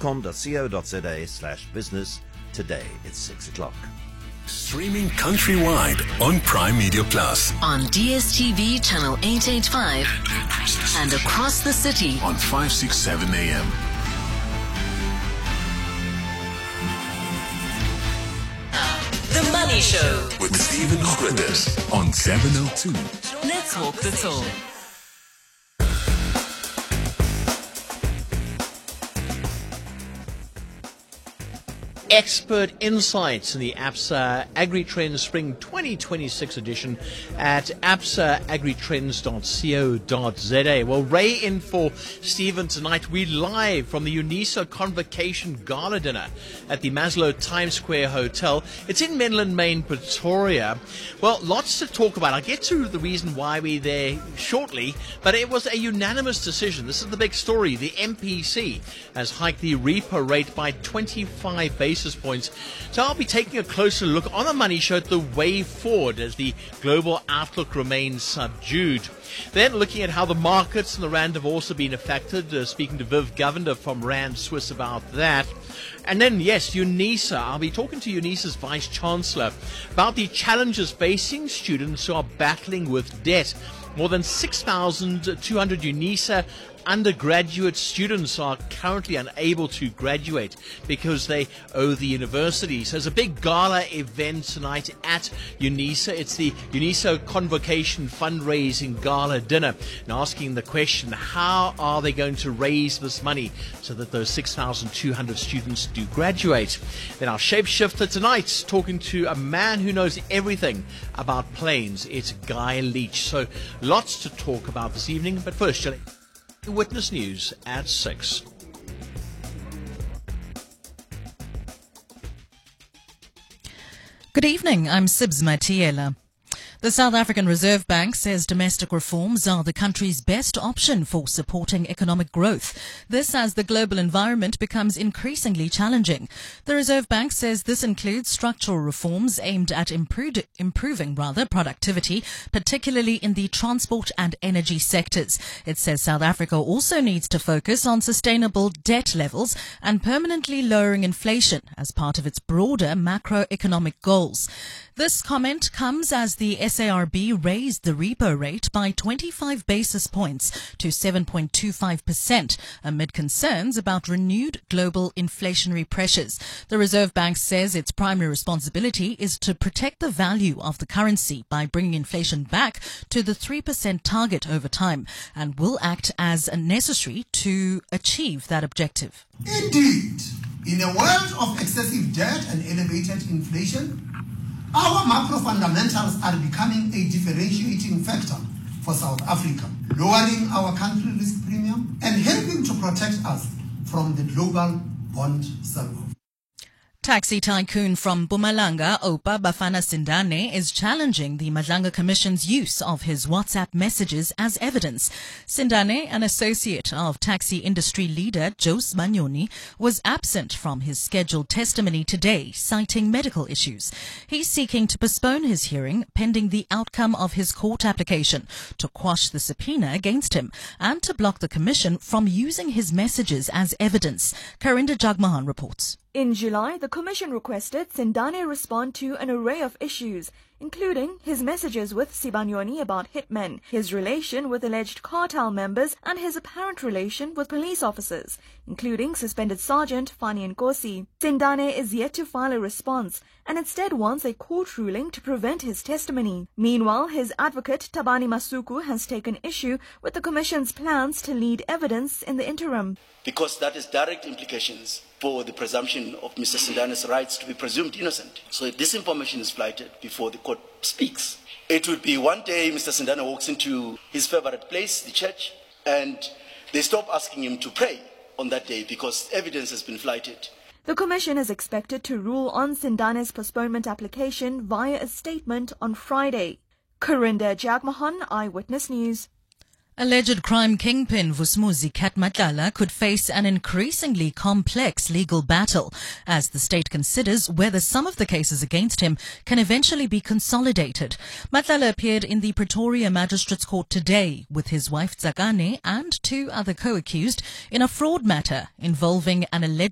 eskom.co.za/business today. It's 6 o'clock. Streaming countrywide on Prime Media Plus. On DSTV channel 885 and across the city On 567 AM. The Money Show. With Stephen Grootes on 702. Let's walk the talk. Expert insights in the ABSA AgriTrends Spring 2026 edition at absaagritrends.co.za. Well, Ray in for Stephen tonight. We're live from the UNISA Convocation Gala Dinner at the Maslow Times Square Hotel. It's in Menlyn, Maine, Pretoria. Well, lots to talk about. I'll get to the reason why we're there shortly, but it was a unanimous decision. This is the big story. The MPC has hiked the repo rate by 25 basis points. So I'll be taking a closer look on the Money Show at the way forward as the global outlook remains subdued. Then looking at how the markets and the rand have also been affected, speaking to Viv Govender from Rand Swiss about that. And then, yes, UNISA. I'll be talking to UNISA's Vice Chancellor about the challenges facing students who are battling with debt. More than 6,200 UNISA undergraduate students are currently unable to graduate because they owe the university. So there's a big gala event tonight at UNISA. It's the UNISA Convocation Fundraising Gala Dinner. And asking the question, how are they going to raise this money so that those 6,200 students do graduate? Then our shapeshifter tonight, talking to a man who knows everything about planes. It's Guy Leach. So lots to talk about this evening. But first, shall I... Witness News at 6. Good evening, I'm Sibs Matiela. The South African Reserve Bank says domestic reforms are the country's best option for supporting economic growth. This as the global environment becomes increasingly challenging. The Reserve Bank says this includes structural reforms aimed at improving productivity, particularly in the transport and energy sectors. It says South Africa also needs to focus on sustainable debt levels and permanently lowering inflation as part of its broader macroeconomic goals. This comment comes as the SARB raised the repo rate by 25 basis points to 7.25% amid concerns about renewed global inflationary pressures. The Reserve Bank says its primary responsibility is to protect the value of the currency by bringing inflation back to the 3% target over time and will act as necessary to achieve that objective. Indeed, in a world of excessive debt and elevated inflation, our macro fundamentals are becoming a differentiating factor for South Africa, lowering our country risk premium and helping to protect us from the global bond sell-off. Taxi tycoon from Mpumalanga, Oupa Bafana Sindane, is challenging the Madlanga Commission's use of his WhatsApp messages as evidence. Sindane, an associate of taxi industry leader Jose Banyoni, was absent from his scheduled testimony today, citing medical issues. He's seeking to postpone his hearing pending the outcome of his court application to quash the subpoena against him and to block the Commission from using his messages as evidence. Karinda Jagmohan reports. In July, the Commission requested Sindane respond to an array of issues, including his messages with Sibanyoni about hitmen, his relation with alleged cartel members, and his apparent relation with police officers, including suspended Sergeant Fani Nkosi. Sindane is yet to file a response and instead wants a court ruling to prevent his testimony. Meanwhile, his advocate Tabani Masuku has taken issue with the Commission's plans to lead evidence in the interim. Because that is direct implications for the presumption of Mr. Sindane's rights to be presumed innocent. So this information is flighted before the court speaks. It would be one day Mr. Sindane walks into his favorite place, the church, and they stop asking him to pray on that day because evidence has been flighted. The Commission is expected to rule on Sindane's postponement application via a statement on Friday. Karinda Jagmohan, Eyewitness News. Alleged crime kingpin Vusumuzi Kat Matlala could face an increasingly complex legal battle as the state considers whether some of the cases against him can eventually be consolidated. Matlala appeared in the Pretoria Magistrates Court today with his wife Tsakane and two other co-accused in a fraud matter involving an alleged